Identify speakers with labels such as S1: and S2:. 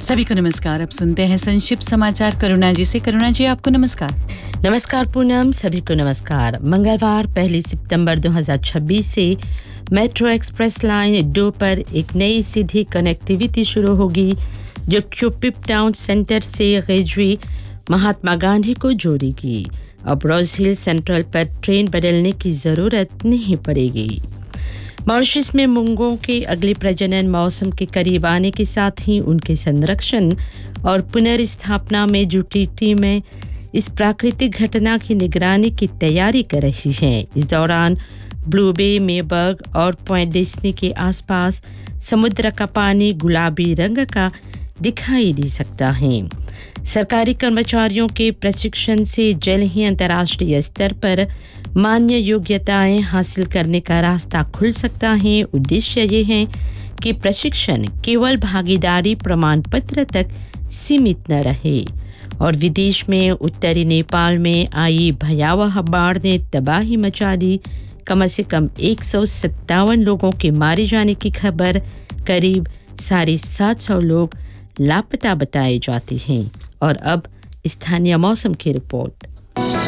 S1: सभी को नमस्कार। अब सुनते हैं संक्षिप्त समाचार करुणा जी से। करुणा जी, आपको नमस्कार।
S2: नमस्कार पूनम, सभी को नमस्कार। मंगलवार 1 सितंबर 2026 से मेट्रो एक्सप्रेस लाइन 2 पर एक नई सीधी कनेक्टिविटी शुरू होगी जो क्यूपिप टाउन सेंटर से गेजवी महात्मा गांधी को जोड़ेगी। अब रोज हिल सेंट्रल पर ट्रेन बदलने की ज़रूरत नहीं पड़ेगी। मॉरिशस में मूंगों के अगले प्रजनन मौसम के करीब आने के साथ ही उनके संरक्षण और पुनर्स्थापना में जुटी टीमें इस प्राकृतिक घटना की निगरानी की तैयारी कर रही हैं। इस दौरान ब्लू बे, मेबर्ग और पॉइंट डेस्नी के आसपास समुद्र का पानी गुलाबी रंग का दिखाई दे सकता है। सरकारी कर्मचारियों के प्रशिक्षण से जल्द ही अंतर्राष्ट्रीय स्तर पर मान्य योग्यताएं हासिल करने का रास्ता खुल सकता है। उद्देश्य ये है कि प्रशिक्षण केवल भागीदारी प्रमाण पत्र तक सीमित न रहे। और विदेश में उत्तरी नेपाल में आई भयावह बाढ़ ने तबाही मचा दी। कम से कम 157 लोगों के मारे जाने की खबर। करीब 750 लोग लापता बताए जाते हैं। और अब स्थानीय मौसम की रिपोर्ट।